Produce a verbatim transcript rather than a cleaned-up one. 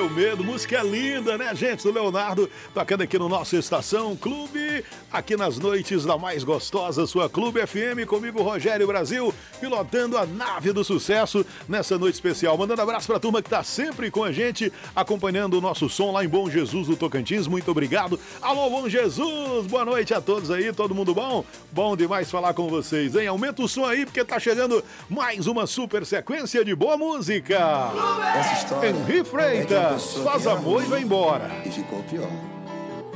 Meu Medo, música linda, né, gente? Do Leonardo, tocando aqui no nosso Estação Clube, aqui nas noites da mais gostosa, sua Clube F M, comigo, Rogério Brasil, pilotando a nave do sucesso nessa noite especial. Mandando abraço pra turma que tá sempre com a gente, acompanhando o nosso som lá em Bom Jesus do Tocantins. Muito obrigado. Alô, Bom Jesus, boa noite a todos aí, todo mundo bom? Bom demais falar com vocês, hein? Aumenta o som aí, porque tá chegando mais uma super sequência de boa música. Essa história Henri Freitas, é de uma pessoa faz que era amor e vai ruim embora. E ficou pior.